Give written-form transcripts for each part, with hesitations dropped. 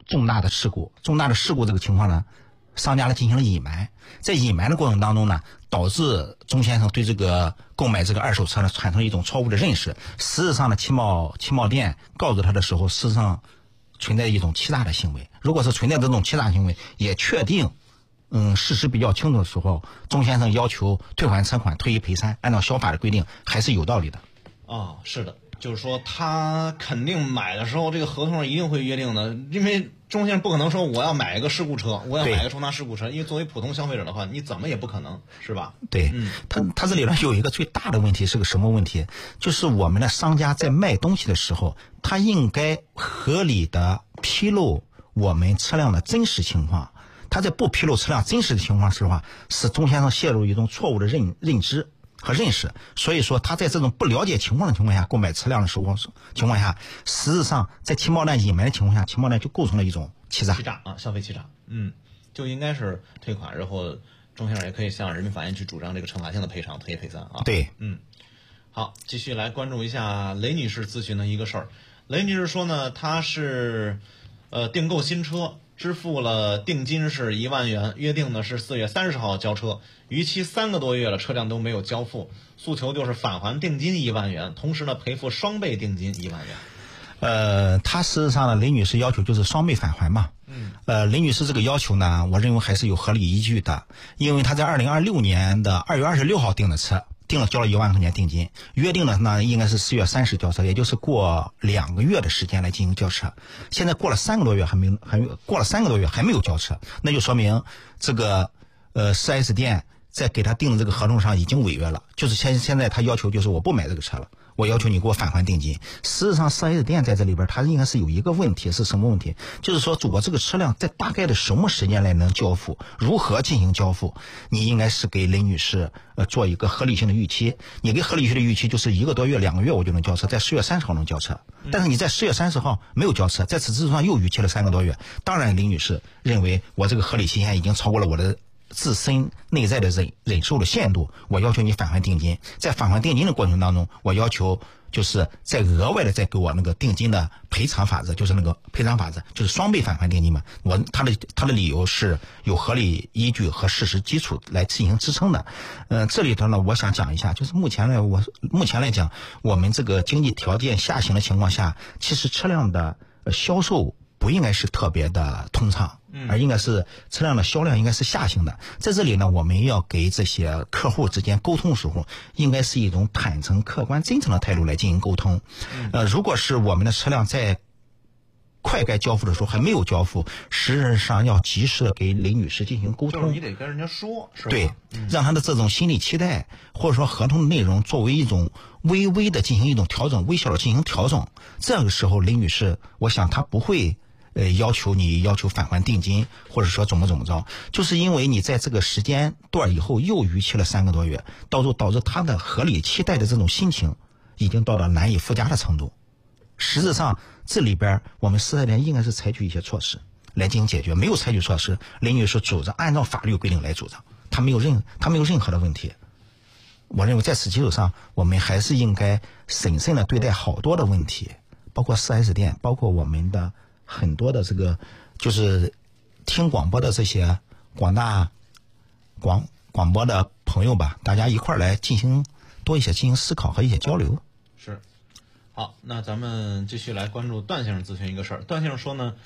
重大的事故这个情况呢，商家呢进行了隐瞒，在隐瞒的过程当中呢，导致钟先生对这个购买这个二手车呢产生了一种错误的认识。实质上呢，汽贸店告诉他的时候，事实上存在一种欺诈的行为。如果是存在这种欺诈行为，也确定事实比较清楚的时候，钟先生要求退还车款、退一赔三，按照消法的规定还是有道理的。 是的，就是说他肯定买的时候这个合同上一定会约定的，因为钟先生不可能说我要买一个事故车，我要买一个重大事故车，因为作为普通消费者的话，你怎么也不可能，是吧？ 对，他这里呢有一个最大的问题是个什么问题？就是我们的商家在卖东西的时候，他应该合理的披露我们车辆的真实情况。他在不披露车辆真实的情况时的话，使钟先生陷入一种错误的认知和认识，所以说他在这种不了解情况的情况下购买车辆的情况下，实质上在汽贸店隐瞒的情况下，汽贸店就构成了一种欺诈消费欺诈，就应该是退款，然后钟先生也可以向人民法院去主张这个惩罚性的赔偿，退一赔三啊。 对， 好，继续来关注一下雷女士咨询的一个事儿。雷女士说呢，她是订购新车，支付了定金是1万元，约定呢是4月30号交车，逾期3个多月了，车辆都没有交付，诉求就是返还定金1万元，同时呢赔付双倍定金1万元。 他事实上呢，雷女士要求就是双倍返还嘛。雷女士这个要求呢，我认为还是有合理依据的，因为她在2026年的2月26号订的车，交了1万块钱定金，约定的呢应该是4月30交车，也就是过2个月的时间来进行交车。现在过了3个多月还没有交车，那就说明这个4S 店在给他订的这个合同上已经违约了，就是现在他要求就是我不买这个车了，我要求你给我返还定金。事实上 4S 店在这里边他应该是有一个问题，是什么问题？就是说我这个车辆在大概的什么时间内能交付，如何进行交付，你应该是给雷女士做一个合理性的预期。你给合理性的预期就是1个多月2个月我就能交车，在4月30号能交车，但是你在4月30号没有交车，在此基础上又逾期了3个多月，当然雷女士认为我这个合理期限已经超过了我的自身内在的忍受的限度，我要求你返还定金。在返还定金的过程当中，我要求就是再额外的再给我那个定金的赔偿法则，就是那个赔偿法则，就是双倍返还定金嘛。他的理由是有合理依据和事实基础来进行支撑的。这里头呢，我想讲一下，就是目前来讲，我们这个经济条件下行的情况下，其实车辆的销售不应该是特别的通畅，而应该是车辆的销量应该是下行的。在这里呢，我们要给这些客户之间沟通的时候，应该是一种坦诚、客观、真诚的态度来进行沟通。如果是我们的车辆在快该交付的时候还没有交付，实际上要及时的给雷女士进行沟通， 就是你得跟人家说，是吧？ 对，让她的这种心理期待或者说合同的内容作为一种微微的进行一种调整，微小的进行调整。这个时候雷女士，我想她不会要求返还定金，或者说怎么着，就是因为你在这个时间段以后又逾期了3个多月，导致他的合理期待的这种心情已经到了难以附加的程度。实质上这里边我们4S店应该是采取一些措施来进行解决，没有采取措施，雷女士主张按照法律规定来主张，他没有任何的问题。我认为在此基础上，我们还是应该审慎的对待好多的问题，包括4S店，包括我们的很多的这个就是听广播的这些广大广播的朋友吧，大家一块儿来进行思考和一些交流。 是。好，那咱们继续来关注段先生咨询一个事儿。段先生说呢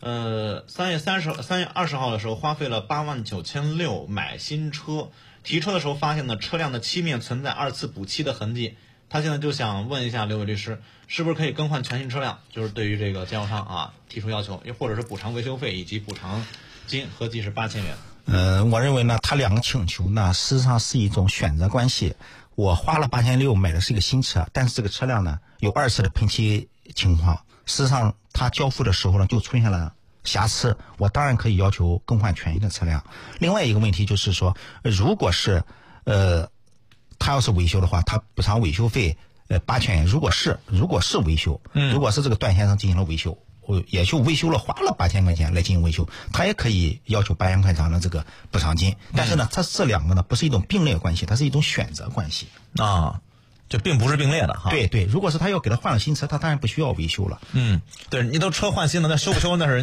，3月20号的时候花费了89600买新车，提车的时候发现呢车辆的漆面存在2次补漆的痕迹。他现在就想问一下刘伟律师，是不是可以更换全新车辆？就是对于这个经销商提出要求，又或者是补偿维修费以及补偿金，合计是8000元。 我认为呢，他两个请求呢，事实上是一种选择关系。我花了8600买的是一个新车，但是这个车辆呢有2次的喷漆情况，事实上他交付的时候呢就出现了瑕疵，我当然可以要求更换全新的车辆。另外一个问题就是说，如果是他要是维修的话，他补偿维修费8000元。如果是维修，如果是这个段先生进行了维修，也就维修了，花了8000块钱来进行维修，他也可以要求8000块钱的这个补偿金。但是呢，这两个呢不是一种并列关系，它是一种选择关系就并不是并列的哈。 对，如果是他要给他换了新车，他当然不需要维修了。 对，你都车换新了，那修不修那是